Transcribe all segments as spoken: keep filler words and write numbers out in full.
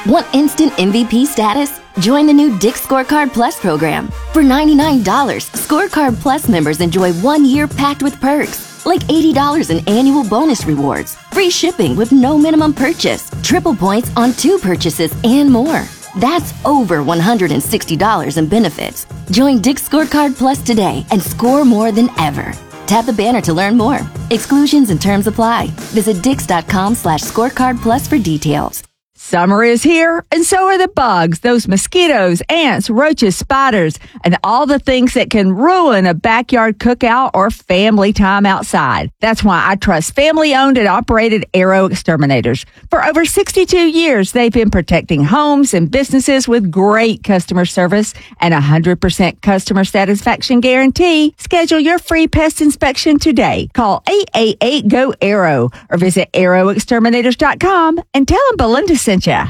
Want instant M V P status? Join the new Dick's Scorecard Plus program. For ninety-nine dollars, Scorecard Plus members enjoy one year packed with perks, like eighty dollars in annual bonus rewards, free shipping with no minimum purchase, triple points on two purchases, and more. That's over one hundred sixty dollars in benefits. Join Dick's Scorecard Plus today and score more than ever. Tap the banner to learn more. Exclusions and terms apply. Visit dix.com slash scorecard plus for details. Summer is here, and so are the bugs, those mosquitoes, ants, roaches, spiders, and all the things that can ruin a backyard cookout or family time outside. That's why I trust family-owned and operated Arrow Exterminators. For over sixty-two years, they've been protecting homes and businesses with great customer service and a one hundred percent customer satisfaction guarantee. Schedule your free pest inspection today. Call eight eight eight, G O, ARROW or visit arrow exterminators dot com and tell them Belinda sent you.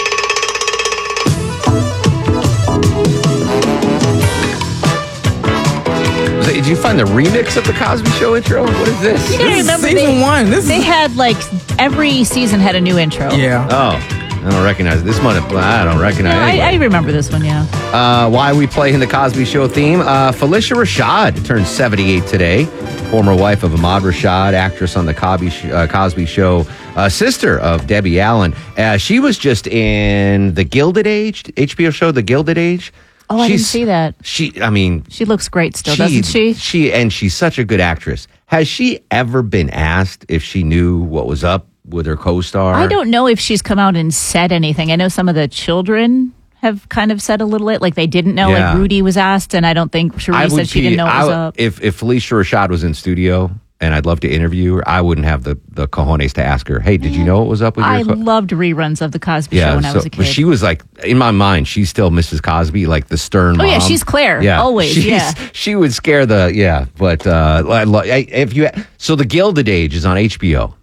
Did you find the remix of the Cosby Show intro? What is this? You gotta This is remember season they, one. This they is had like every season had a new intro. yeah. Oh, I don't recognize it. This one. I don't recognize No, it. I, I remember this one, yeah. Uh, why we play in the Cosby Show theme. Uh, Felicia Rashad turned seventy-eight today. Former wife of Ahmad Rashad, actress on the Cosby, sh- uh, Cosby Show, uh, sister of Debbie Allen. Uh, she was just in The Gilded Age, H B O show The Gilded Age. Oh, I didn't She's- see that. She, I mean, She looks great still, doesn't she? She and she's such a good actress. Has she ever been asked if she knew what was up with her co-star? I don't know if she's come out and said anything. I know some of the children have kind of said a little bit, like they didn't know. Yeah. Like Rudy was asked, and I don't think I Cherie would said she be- didn't know what I was would- up. If if Felicia Rashad was in studio and I'd love to interview her, I wouldn't have the, the cojones to ask her, hey, did you know what was up with I your co-? loved reruns of the Cosby Show when I was a But kid. she was like, in my mind, she's still Missus Cosby, like the stern Oh, mom. yeah, she's Claire, always, She's- yeah. She would scare the, yeah, but uh, I lo- I- if you, so The Gilded Age is on H B O.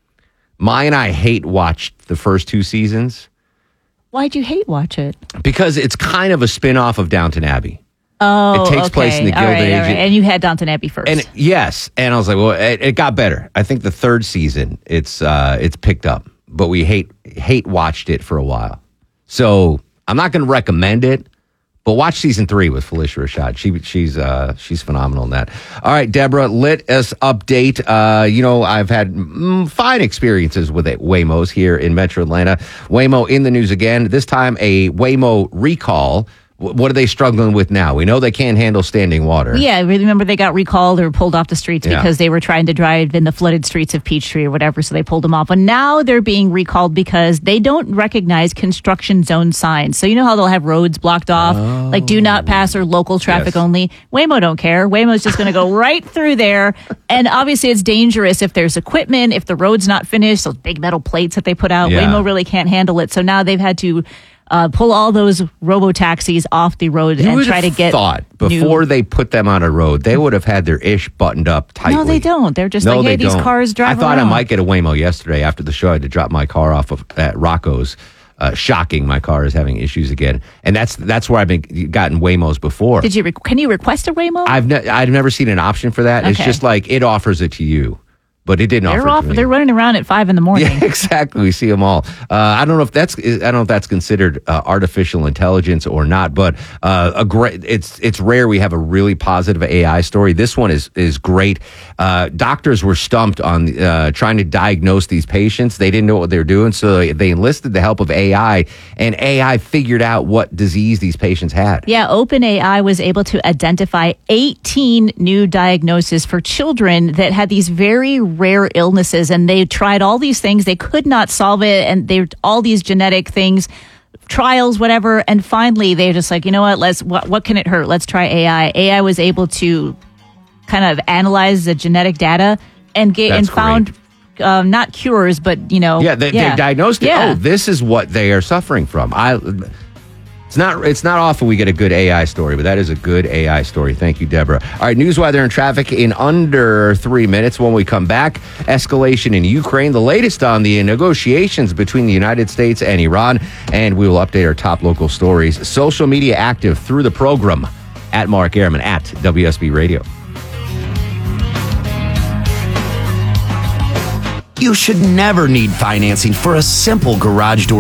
Maya and I hate watched the first two seasons Why'd you hate watch it? because it's kind of a spin-off of Downton Abbey. Oh, It takes okay. place in the All Gilded right, Age. all right. And you had Downton Abbey first. And yes, and I was like, well, it, it got better. I think the third season, it's uh, it's picked up, but we hate hate watched it for a while. So I'm not going to recommend it, but watch season three with Felicia Rashad. She she's uh, she's phenomenal in that. All right, Deborah, let us update. Uh, you know, I've had mm, fine experiences with it, Waymos here in Metro Atlanta. Waymo in the news again. This time, a Waymo recall. What are they struggling with now? We know they can't handle standing water. Yeah, remember they got recalled or pulled off the streets Yeah. because they were trying to drive in the flooded streets of Peachtree or whatever, so they pulled them off. And now they're being recalled because they don't recognize construction zone signs. So you know how they'll have roads blocked off, like do not pass or local traffic Yes. only? Waymo don't care. Waymo's just going to go right through there. And obviously it's dangerous if there's equipment, if the road's not finished, those big metal plates that they put out. Yeah. Waymo really can't handle it. So now they've had to Uh, pull all those robo-taxis off the road You and would try to have get thought new- before they put them on a road, they would have had their ish buttoned up tightly. No, they don't. They're just No, like, hey, they these don't. cars drive I thought around. I might get a Waymo yesterday after the show. I had to drop my car off of, at Rocco's. Uh, shocking, my car is having issues again, and that's that's where I've been gotten Waymos before. Did you? Re- can you request a Waymo? I've ne- I've never seen an option for that. It's Okay. just like it offers it to you, but it didn't they're offer off. it to me. They're running around at five in the morning. Yeah, exactly. We see them all. Uh, I don't know if that's I don't know if that's considered uh, artificial intelligence or not, but uh, a great. It's it's rare we have a really positive A I story. This one is is great. Uh, doctors were stumped on uh, trying to diagnose these patients. They didn't know what they were doing, so they, they enlisted the help of A I, and A I figured out what disease these patients had. Yeah, OpenAI was able to identify eighteen new diagnoses for children that had these very rare illnesses, and they tried all these things. They could not solve it, and they all these genetic things, trials, whatever. And finally, they're just like, you know what? Let's what, what can it hurt? Let's try A I. A I was able to kind of analyze the genetic data and get That's and found um, not cures, but you know, Yeah, they, they diagnosed it. Yeah. Oh, this is what they are suffering from. I. It's not. It's not often we get a good A I story, but that is a good A I story. Thank you, Deborah. All right, news, weather, and traffic in under three minutes. When we come back, escalation in Ukraine, the latest on the negotiations between the United States and Iran, and we will update our top local stories. Social media active through the program at Mark Ehrman at W S B Radio. You should never need financing for a simple garage door